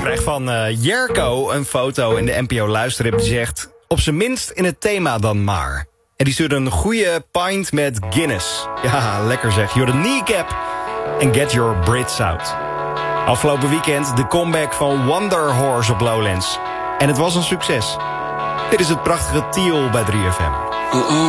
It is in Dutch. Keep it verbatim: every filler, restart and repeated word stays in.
krijg van uh, Jerko een foto in de N P O Luisterrip die zegt... op zijn minst in het thema dan maar. En die stuurde een goede pint met Guinness. Ja, lekker zeg. You're the kneecap and get your Brits out. Afgelopen weekend de comeback van Wonder Horse op Lowlands. En het was een succes. Dit is het prachtige Tiel bij drie F M. Uh-uh.